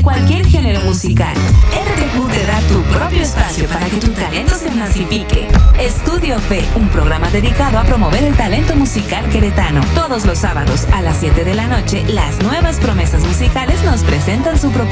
cualquier género musical. RTQ te da tu propio espacio para que tu talento se masifique. Estudio Fe, un programa dedicado a promover el talento musical queretano. Todos los sábados a las 7 de la noche, las nuevas promesas musicales nos presentan su propuesta.